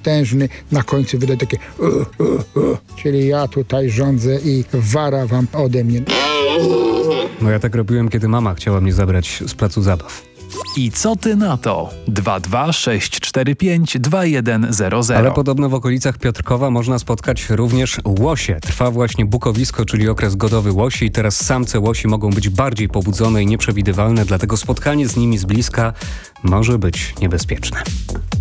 potężny, na końcu wyda takie czyli ja tutaj rządzę i wara wam ode mnie. No ja tak robiłem, kiedy mama chciała mnie zabrać z placu zabaw. I co ty na to? 226452100. Ale podobno w okolicach Piotrkowa można spotkać również łosie. Trwa właśnie bukowisko, czyli okres godowy łosi i teraz samce łosi mogą być bardziej pobudzone i nieprzewidywalne, dlatego spotkanie z nimi z bliska może być niebezpieczne.